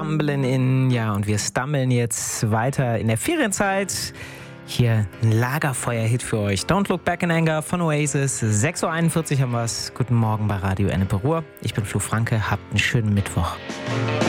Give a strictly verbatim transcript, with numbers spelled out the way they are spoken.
Stumbling In. Ja, und wir stummeln jetzt weiter in der Ferienzeit. Hier ein Lagerfeuer-Hit für euch. Don't Look Back in Anger von Oasis. sechs Uhr einundvierzig haben wir es. Guten Morgen bei Radio Ennepe Ruhr. Ich bin Flo Franke. Habt einen schönen Mittwoch.